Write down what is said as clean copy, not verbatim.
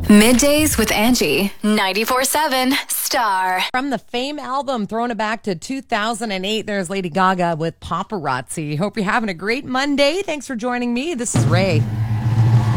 Middays with Angie, 94.7 Star. From the Fame album, throwing it back to 2008, there's Lady Gaga with Paparazzi. Hope you're having a great Monday. Thanks for joining me. This is Ray.